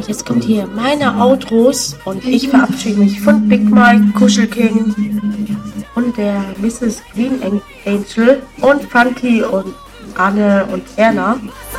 jetzt kommt hier meine Outros und ich verabschiede mich von Big Mike, Kuschelking und der Mrs. Green Angel und Funky und Anne und Erna.